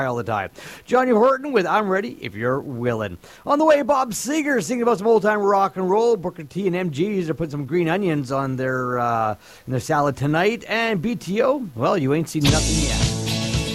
all the time. Johnny Horton with I'm Ready If You're Willin'. On the way, Bob Seger singing about some old-time rock and roll. Booker T and MGs are putting some green onions on their in their salad tonight. And BTO, well, you ain't seen nothing yet.